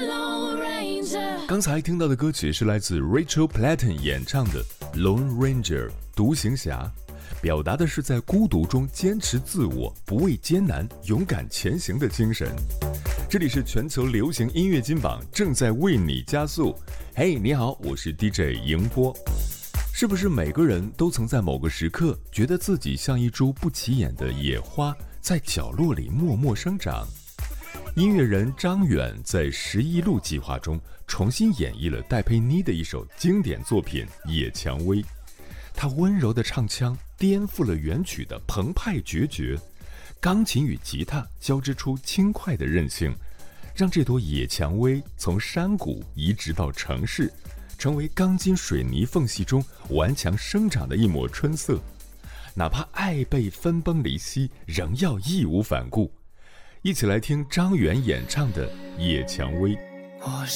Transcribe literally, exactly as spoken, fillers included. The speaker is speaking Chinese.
刚才听到的歌曲是来自 Rachel Platten 演唱的 Lone Ranger 独行侠，表达的是在孤独中坚持自我，不畏艰难，勇敢前行的精神。这里是全球流行音乐金榜，正在为你加速。嘿、hey, 你好，我是 D J 迎波。是不是每个人都曾在某个时刻觉得自己像一株不起眼的野花，在角落里默默生长？音乐人张远在十一路计划中重新演绎了戴佩妮的一首经典作品《野蔷薇》，他温柔的唱腔颠覆了原曲的澎湃决绝，钢琴与吉他交织出轻快的韧性，让这朵野蔷薇从山谷移植到城市，成为钢筋水泥缝隙中顽强生长的一抹春色。哪怕爱被分崩离析，仍要义无反顾。一起来听张远演唱的《野蔷薇》。